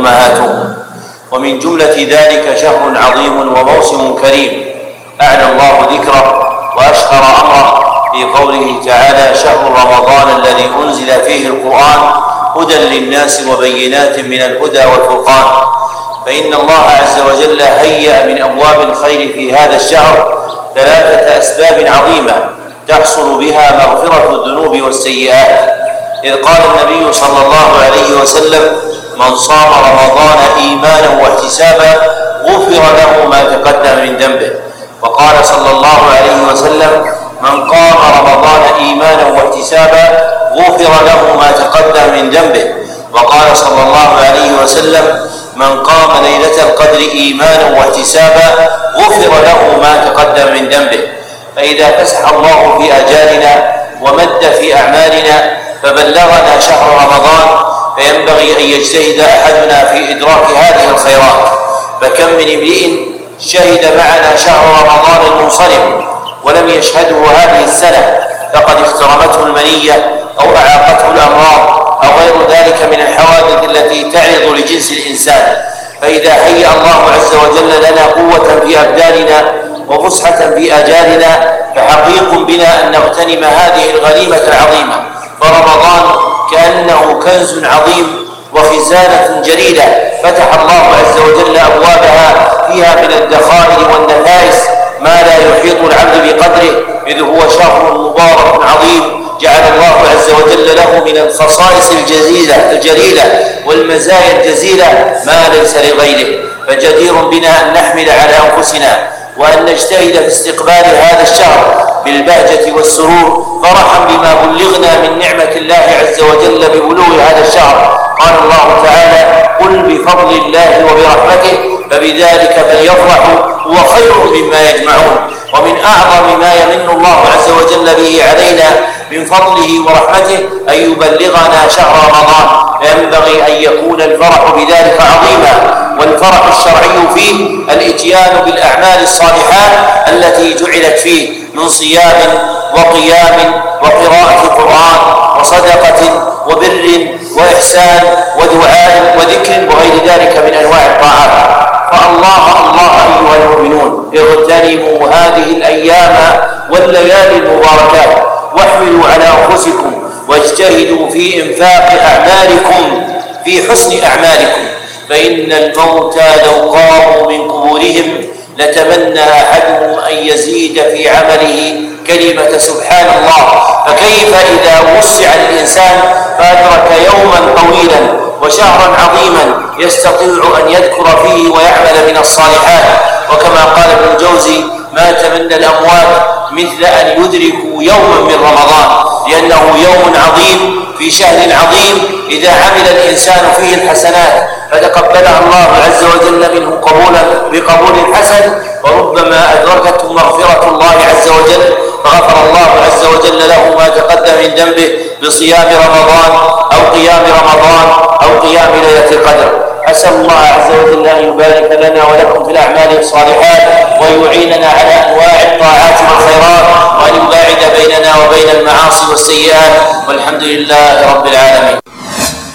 أمهاتهم. ومن جملة ذلك شهر عظيم وموسم كريم أعلى الله ذكره وأشهر أمره في قوله تعالى: شهر رمضان الذي أنزل فيه القرآن هدى للناس وبينات من الهدى والفرقان. فإن الله عز وجل هيأ من أبواب الخير في هذا الشهر 3 أسباب عظيمة تحصل بها مغفرة الذنوب والسيئات، إذ قال النبي صلى الله عليه وسلم: من صام رمضان إيمانا واحتسابا غفر له ما تقدم من ذنبه. وقال صلى الله عليه وسلم: من قام رمضان إيمانا واحتسابا غفر له ما تقدم من ذنبه. وقال صلى الله عليه وسلم: من قام ليلة القدر إيمانا واحتسابا غفر له ما تقدم من ذنبه. فإذا فسح الله في آجالنا ومد في أعمالنا فبلغنا شهر رمضان، فينبغي أن يجتهد أحدنا في إدراك هذه الخيرات. فكم من امرئ شهد معنا شهر رمضان المنصرم ولم يشهده هذه السنة، فقد اخترمته المنية أو أعاقته الأمراض أو غير ذلك من الحوادث التي تعرض لجنس الإنسان. فإذا هيأ الله عز وجل لنا قوة في أبداننا وفسحة في آجالنا، فحقيق بنا أن نغتنم هذه الغنيمة العظيمة. فرمضان كأنه كنز عظيم وخزانة جليلة فتح الله عز وجل أبوابها فيها من الذخائر والنفائس ما لا يحيط العبد بقدره، إذ هو شهر مبارك عظيم جعل الله عز وجل له من الخصائص الجليلة والمزايا الجزيلة ما ليس لغيره. فجدير بنا أن نحمل على أنفسنا وأن نجتهد في استقبال هذا الشهر بالبهجة والسرور فرحا بما بلغنا من نعمة الله عز وجل ببلوغ هذا الشهر. قال الله تعالى: قل بفضل الله وبرحمته فبذلك فليفرحوا هو خير مما يجمعون. ومن أعظم ما يمن الله عز وجل به علينا من فضله ورحمته أن يبلغنا شهر رمضان، فينبغي أن يكون الفرح بذلك عظيما. والفرح الشرعي فيه الإتيان بالأعمال الصالحات التي جعلت فيه من صيام وقيام وقراءة قرآن وصدقة وبر وإحسان ودعاء وذكر وغير ذلك من أنواع الطاعات. فالله أيها المؤمنون اغتنموا هذه الأيام والليالي المباركات، واحملوا على أنفسكم واجتهدوا في إنفاق أعمالكم في حسن أعمالكم، فإن الموتى لو قاموا من قبورهم لتمنى أحدهم أن يزيد في عمله كلمة سبحان الله. فكيف إذا وسع الإنسان فأدرك يوما طويلا وشهرا عظيما يستطيع أن يذكر فيه ويعمل من الصالحات. وكما قال ابن الجوزي: ما تمنى الأموات مثل أن يدركوا يوما من رمضان، لأنه يوم عظيم في شهر عظيم إذا عمل الإنسان فيه الحسنات فتقبلها الله عز وجل منه بقبول حسن، وربما أدركته مغفرة الله عز وجل فغفر الله عز وجل له ما تقدم من ذنبه بصيام رمضان أو قيام رمضان أو قيام ليلة القدر. أسأل الله عز وجل أن يبارك لنا ولكم في الأعمال الصالحات ويعيننا على أنواع الطاعات والخيرات، وأن يباعد بيننا وبين المعاصي والسيئات، والحمد لله رب العالمين.